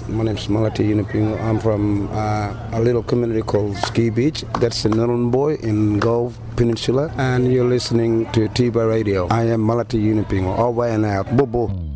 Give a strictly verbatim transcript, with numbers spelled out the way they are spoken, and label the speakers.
Speaker 1: My name is Malati Yunupingo. I'm from uh, a little community called Ski Beach. That's in Nhulunbuy in Gulf Peninsula. And you're listening to Tiba Radio. I am Malati Yunupingo. Over and out. Boo boo.